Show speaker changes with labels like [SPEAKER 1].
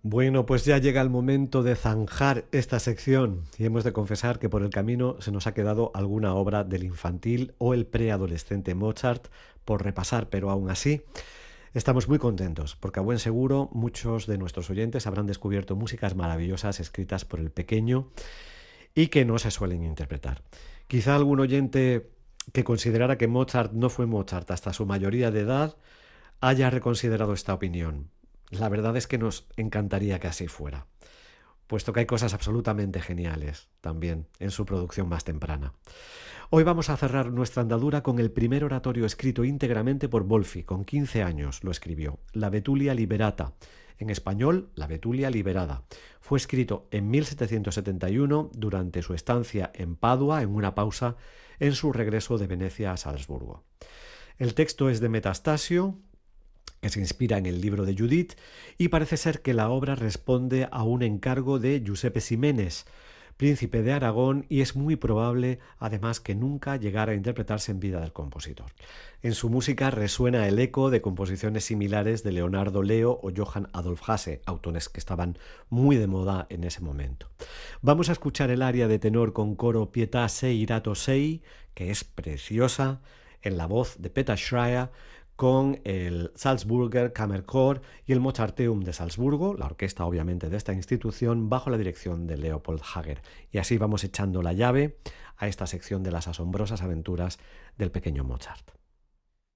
[SPEAKER 1] Bueno, pues ya llega el momento de zanjar esta sección y hemos de confesar que por el camino se nos ha quedado alguna obra del infantil o el preadolescente Mozart por repasar, pero aún así estamos muy contentos porque a buen seguro muchos de nuestros oyentes habrán descubierto músicas maravillosas escritas por el pequeño y que no se suelen interpretar. Quizá algún oyente que considerara que Mozart no fue Mozart hasta su mayoría de edad haya reconsiderado esta opinión. La verdad es que nos encantaría que así fuera, puesto que hay cosas absolutamente geniales también en su producción más temprana. Hoy vamos a cerrar nuestra andadura con el primer oratorio escrito íntegramente por Wolfi, con 15 años lo escribió, La Betulia Liberata. En español, La Betulia Liberada. Fue escrito en 1771 durante su estancia en Padua, en una pausa en su regreso de Venecia a Salzburgo. El texto es de Metastasio, que se inspira en el libro de Judith, y parece ser que la obra responde a un encargo de Giuseppe Ximenes, príncipe de Aragón, y es muy probable, además, que nunca llegara a interpretarse en vida del compositor. En su música resuena el eco de composiciones similares de Leonardo Leo o Johann Adolf Hasse, autores que estaban muy de moda en ese momento. Vamos a escuchar el aria de tenor con coro Pietà sei irato sei, que es preciosa, en la voz de Peter Schreier, con el Salzburger Kammerchor y el Mozarteum de Salzburgo, la orquesta obviamente de esta institución, bajo la dirección de Leopold Hager. Y así vamos echando la llave a esta sección de las asombrosas aventuras del pequeño Mozart.